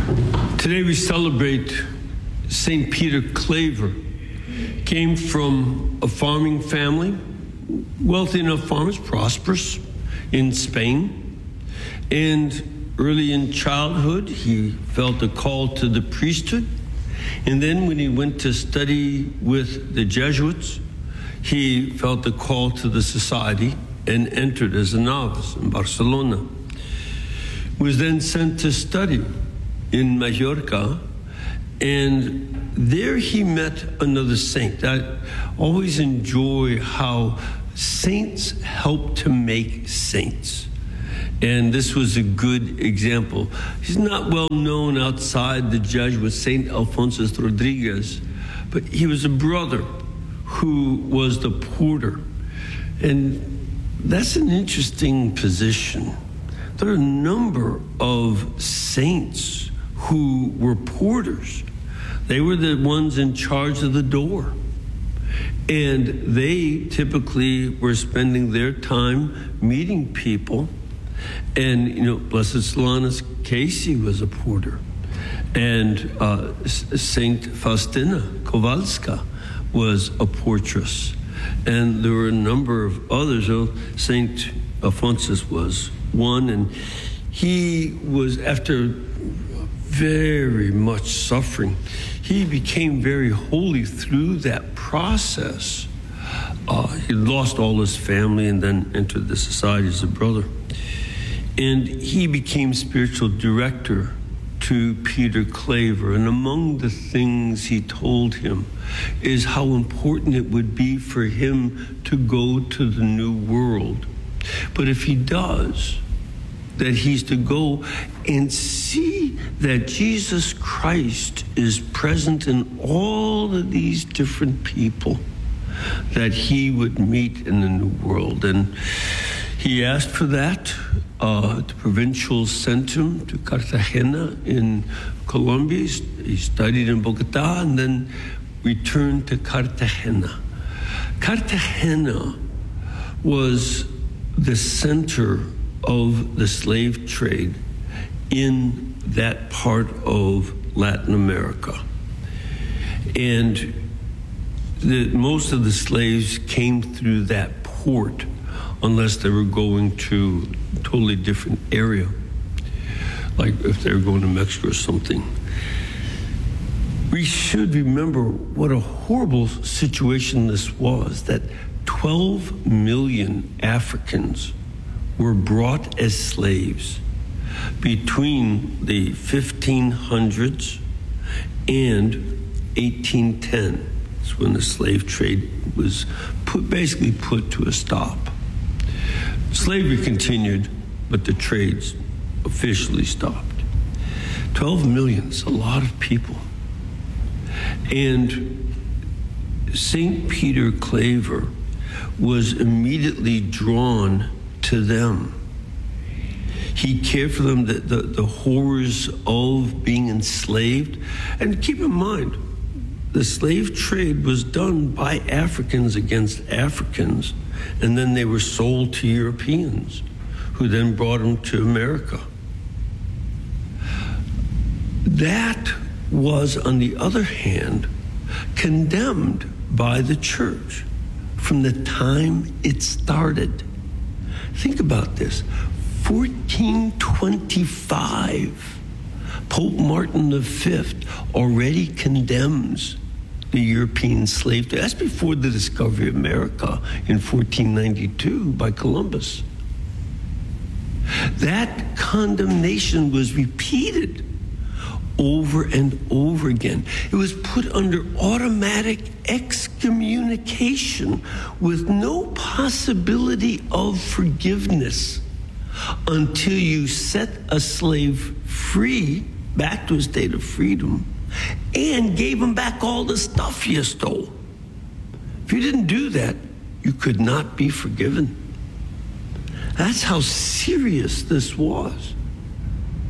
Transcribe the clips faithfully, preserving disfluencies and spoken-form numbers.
Today we celebrate Saint Peter Claver. Came from a farming family, wealthy enough farmers, prosperous in Spain. And early in childhood, he felt a call to the priesthood. And then when he went to study with the Jesuits, he felt a call to the society and entered as a novice in Barcelona. Was then sent to study in Mallorca, and there he met another saint. I always enjoy how saints help to make saints. And this was a good example. He's not well known outside the Jesuits, Saint Alphonsus Rodriguez, but he was a brother who was the porter. And that's an interesting position. There are a number of saints who were porters. They were the ones in charge of the door. And they typically were spending their time meeting people. And, you know, Blessed Solanus Casey was a porter. And uh, Saint Faustina Kowalska was a portress. And there were a number of others. Oh, Saint Alphonsus was one. And he was, after very much suffering, he became very holy through that process. Uh, he lost all his family and then entered the society as a brother. And he became spiritual director to Peter Claver. And among the things he told him is how important it would be for him to go to the New World. But if he does, that he's to go and see that Jesus Christ is present in all of these different people that he would meet in the New World. And he asked for that. Uh, the provincial sent him to Cartagena in Colombia. He studied in Bogota and then returned to Cartagena. Cartagena was the center of the slave trade in that part of Latin America. And the, most of the slaves came through that port unless they were going to a totally different area, like if they were going to Mexico or something. We should remember what a horrible situation this was, that twelve million Africans were brought as slaves between the fifteen hundreds and eighteen ten. That's when the slave trade was put, basically put to a stop. Slavery continued, but the trades officially stopped. twelve million is a lot of people. And Saint Peter Claver was immediately drawn to them. He cared for them, the, the, the horrors of being enslaved. And keep in mind, the slave trade was done by Africans against Africans, and then they were sold to Europeans, who then brought them to America. That was, on the other hand, condemned by the church from the time it started. Think about this. fourteen twenty-five, Pope Martin the Fifth already condemns the European slave trade. That's before the discovery of America in fourteen ninety-two by Columbus. That condemnation was repeated over and over again. It was put under automatic excommunication with no possibility of forgiveness until you set a slave free, back to a state of freedom, and gave him back all the stuff you stole. If you didn't do that, you could not be forgiven. That's how serious this was.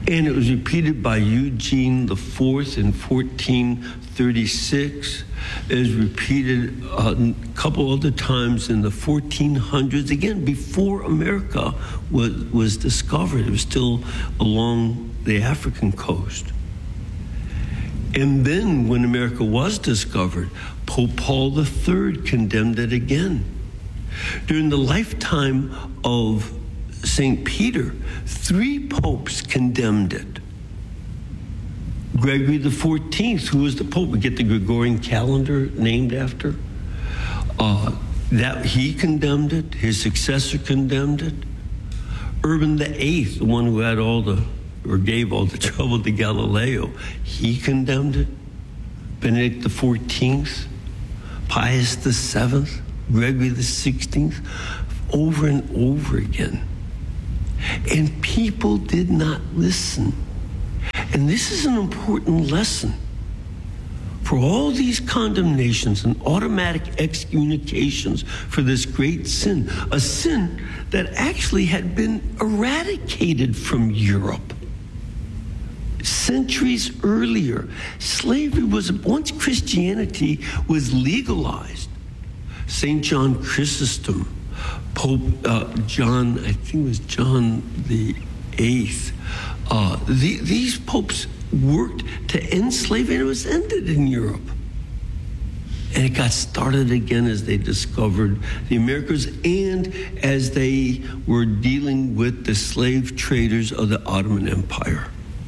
And it was repeated by Eugene the Fourth in fourteen thirty-six. It was repeated a couple other times in the fourteen hundreds, again, before America was, was discovered. It was still along the African coast. And then when America was discovered, Pope Paul the Third condemned it again. During the lifetime of Saint Peter, three popes condemned it. Gregory the Fourteenth, who was the pope, we get the Gregorian calendar named after, uh, that he condemned it. His successor condemned it. Urban the Eighth, the one who had all the, or gave all the trouble to Galileo, he condemned it. Benedict the Fourteenth, Pius the Seventh, Gregory the Sixteenth, over and over again. And people did not listen. And this is an important lesson. For all these condemnations and automatic excommunications for this great sin, a sin that actually had been eradicated from Europe. Centuries earlier, slavery was, once Christianity was legalized, Saint John Chrysostom, Pope uh, John, I think it was John the Eighth, uh, the, these popes worked to end slavery, and it was ended in Europe. And it got started again as they discovered the Americas and as they were dealing with the slave traders of the Ottoman Empire.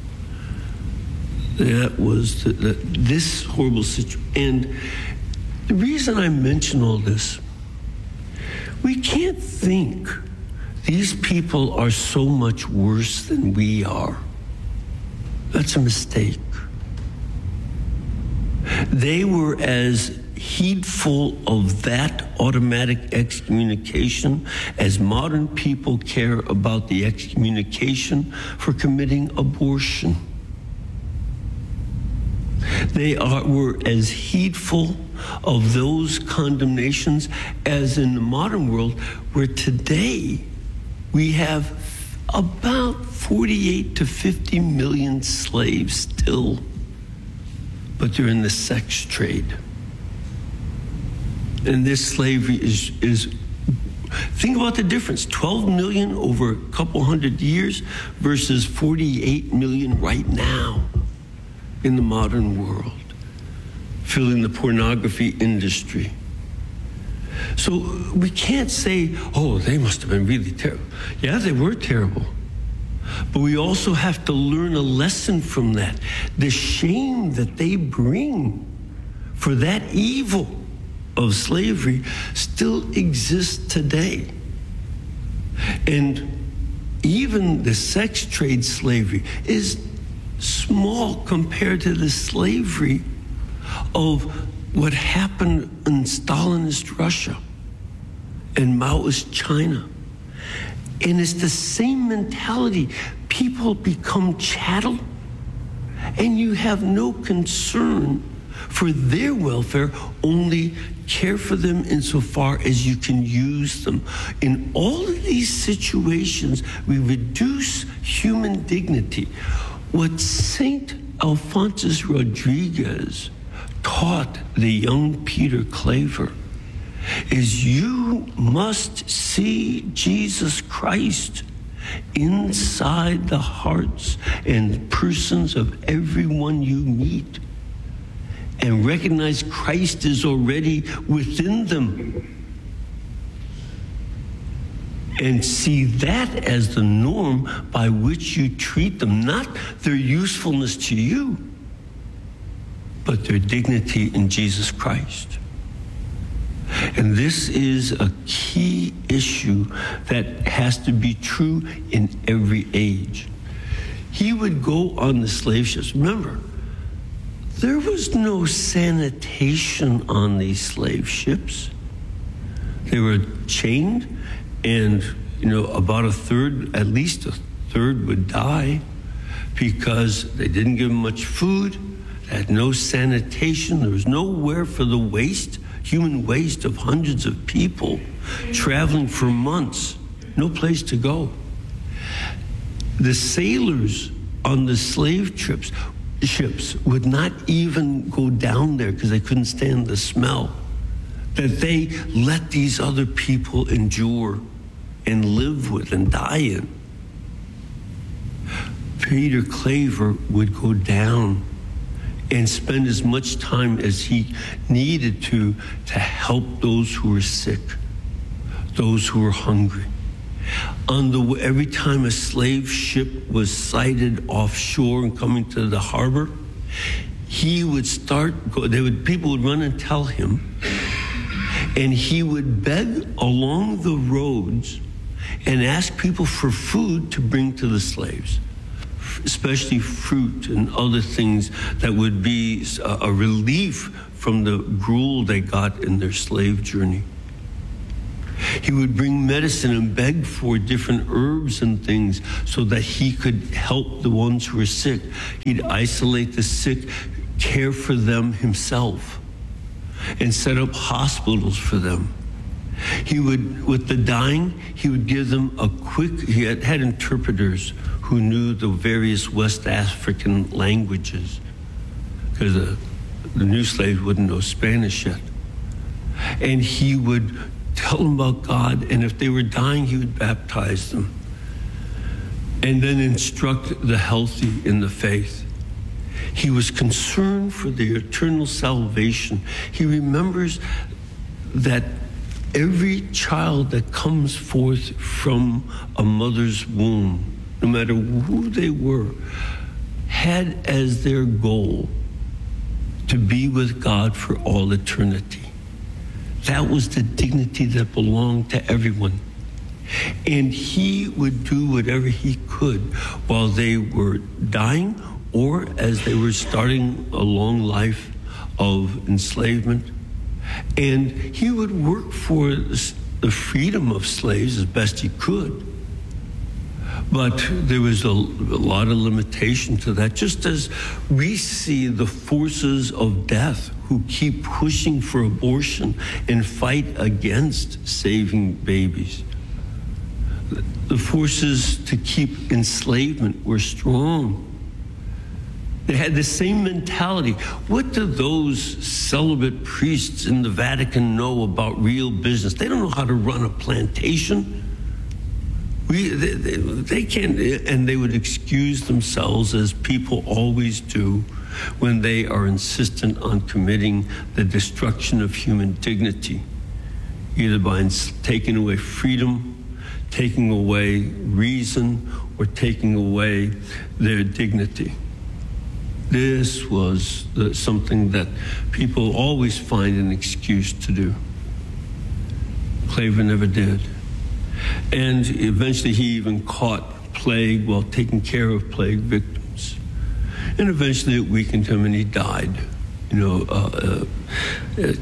That was the, the, this horrible situation. And the reason I mention all this, we can't think these people are so much worse than we are. That's a mistake. They were as heedful of that automatic excommunication as modern people care about the excommunication for committing abortion. They are, were as heedful of those condemnations as in the modern world, where today we have about forty-eight to fifty million slaves still, but they're in the sex trade. And this slavery is, is think about the difference, twelve million over a couple hundred years versus forty-eight million right now in the modern world, filling the pornography industry. So we can't say, oh, they must have been really terrible. Yeah, they were terrible. But we also have to learn a lesson from that. The shame that they bring for that evil of slavery still exists today. And even the sex trade slavery is small compared to the slavery of what happened in Stalinist Russia and Maoist China. And it's the same mentality. People become chattel, and you have no concern for their welfare, only care for them insofar as you can use them. In all of these situations, we reduce human dignity. What Saint Alphonsus Rodriguez taught the young Peter Claver is you must see Jesus Christ inside the hearts and persons of everyone you meet, and recognize Christ is already within them, and see that as the norm by which you treat them, not their usefulness to you, but their dignity in Jesus Christ. And this is a key issue that has to be true in every age. He would go on the slave ships. Remember, there was no sanitation on these slave ships. They were chained, and you know, about a third, at least a third would die because they didn't give them much food. They had no sanitation. There was nowhere for the waste, human waste of hundreds of people traveling for months, no place to go. The sailors on the slave trips, ships would not even go down there because they couldn't stand the smell, that they let these other people endure and live with and die in. Peter Claver would go down and spend as much time as he needed to to help those who were sick, those who were hungry. On the, every time a slave ship was sighted offshore and coming to the harbor, he would start, go, they would, people would run and tell him, and he would beg along the roads and ask people for food to bring to the slaves, especially fruit and other things that would be a relief from the gruel they got in their slave journey. He would bring medicine and beg for different herbs and things so that he could help the ones who were sick. He'd isolate the sick, care for them himself, and set up hospitals for them. He would, with the dying, he would give them a quick, he had, had interpreters who knew the various West African languages, because the, the new slaves wouldn't know Spanish yet. And he would tell them about God, and if they were dying, he would baptize them. And then instruct the healthy in the faith. He was concerned for their eternal salvation. He remembers that every child that comes forth from a mother's womb, no matter who they were, had as their goal to be with God for all eternity. That was the dignity that belonged to everyone. And he would do whatever he could while they were dying or as they were starting a long life of enslavement. And he would work for the freedom of slaves as best he could. But there was a, a lot of limitation to that, just as we see the forces of death who keep pushing for abortion and fight against saving babies. The forces to keep enslavement were strong. They had the same mentality. What do those celibate priests in the Vatican know about real business? They don't know how to run a plantation. We, they, they, they can't, and they would excuse themselves, as people always do when they are insistent on committing the destruction of human dignity, either by taking away freedom, taking away reason, or taking away their dignity. This was the, something that people always find an excuse to do. Claver never did. And eventually he even caught plague while taking care of plague victims. And eventually it weakened him and he died. You know, uh, uh,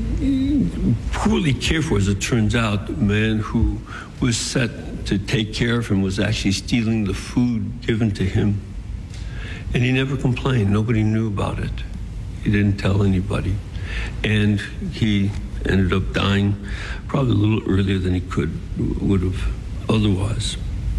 poorly cared for, as it turns out. The man who was set to take care of him was actually stealing the food given to him. And he never complained. Nobody knew about it. He didn't tell anybody. And he ended up dying probably a little earlier than he could would have otherwise.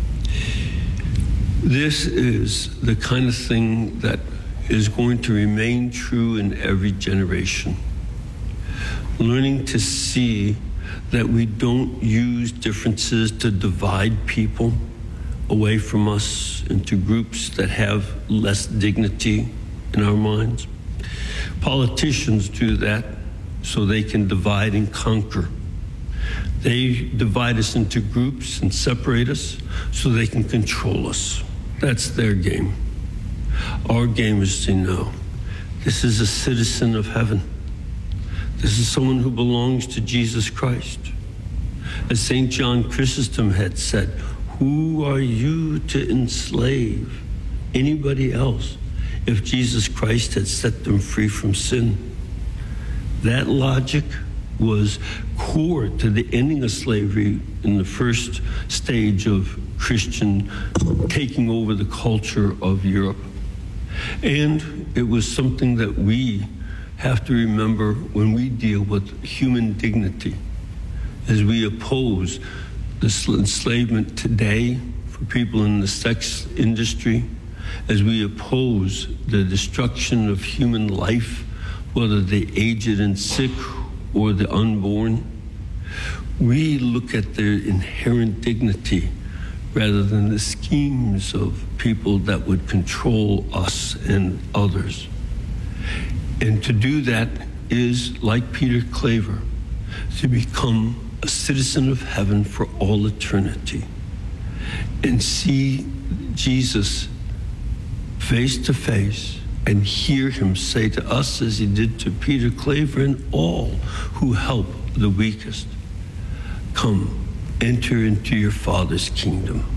This is the kind of thing that is going to remain true in every generation. Learning to see that we don't use differences to divide people away from us into groups that have less dignity in our minds. Politicians do that so they can divide and conquer. They divide us into groups and separate us so they can control us. That's their game. Our game is to know this is a citizen of heaven. This is someone who belongs to Jesus Christ. As Saint John Chrysostom had said, who are you to enslave anybody else if Jesus Christ had set them free from sin? That logic was core to the ending of slavery in the first stage of Christian taking over the culture of Europe. And it was something that we have to remember when we deal with human dignity, as we oppose this enslavement today for people in the sex industry, as we oppose the destruction of human life, whether the aged and sick or the unborn. We look at their inherent dignity rather than the schemes of people that would control us and others. And to do that is, like Peter Claver, to become a citizen of heaven for all eternity and see Jesus face to face and hear him say to us, as he did to Peter Claver and all who help the weakest, come, enter into your Father's kingdom.